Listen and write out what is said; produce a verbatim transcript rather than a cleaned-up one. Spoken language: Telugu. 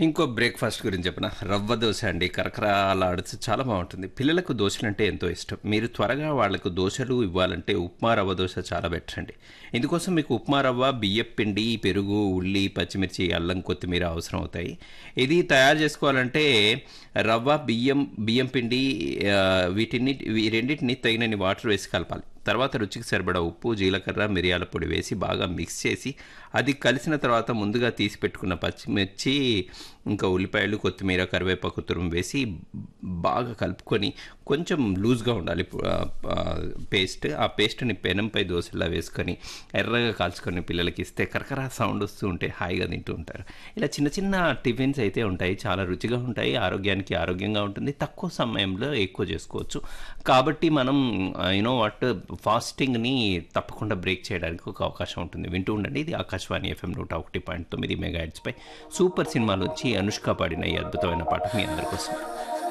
ఇంకో బ్రేక్‌ఫాస్ట్ గురించి చెప్పనా? రవ్వ దోస అండి. కరకరలాడుతూ చాలా బావుంటుంది. పిల్లలకు దోసలంటే ఎంతో ఇష్టం. మీరు త్వరగా వాళ్ళకు దోసలు ఇవ్వాలంటే ఉప్మా రవ్వ దోస చాలా బెటర్ అండి. ఇందుకోసం మీకు ఉప్మా రవ్వ, బియ్యపు పిండి, పెరుగు, ఉల్లి, పచ్చిమిర్చి, అల్లం, కొత్తిమీర అవసరం అవుతాయి. ఇది తయారు చేసుకోవాలంటే రవ్వ, బియ్యం, బియ్యం పిండి ఆహ్, వీటిని ఈ రెండిటిని తగినన్ని వాటర్ వేసి కలపాలి. తర్వాత రుచికి సరిపడా ఉప్పు, జీలకర్ర, మిరియాల పొడి వేసి బాగా మిక్స్ చేసి అది కలిసిన తర్వాత ముందుగా తీసి పెట్టుకున్న పచ్చిమిర్చి, ఇంకా ఉల్లిపాయలు, కొత్తిమీర, కరివేపాకు తురుము వేసి బాగా కలుపుకొని కొంచెం లూజ్‌గా ఉండాలి పు ఆహ్, ఆహ్, పేస్ట్. ఆ పేస్ట్‌ని పెనంపై దోసల్లా వేసుకొని ఎర్రగా కాల్చుకొని పిల్లలకి ఇస్తే కరకర సౌండ్ వస్తూ ఉంటే హాయిగా తింటూ ఉంటారు. ఇలా చిన్న చిన్న టిఫిన్స్ అయితే ఉంటాయి. చాలా రుచిగా ఉంటాయి. ఆరోగ్యానికి ఆరోగ్యంగా ఉంటుంది. తక్కువ సమయంలో ఎక్కువ చేసుకోవచ్చు. కాబట్టి మనం ఆహ్, యూ నో వాట్ ఫాస్టింగ్‌ని తప్పకుండా బ్రేక్ చేయడానికి ఒక అవకాశం ఉంటుంది. వింటూ ఉండండి. ఇది ఆకాశవాణి ఎఫ్ఎం నూట ఒకటి పాయింట్ తొమ్మిది మెగాహెర్ట్జ్‌పై సూపర్ సినిమాలోంచి అనుష్క పాడిన ఈ అద్భుతమైన పాట మీ అందరి కోసం.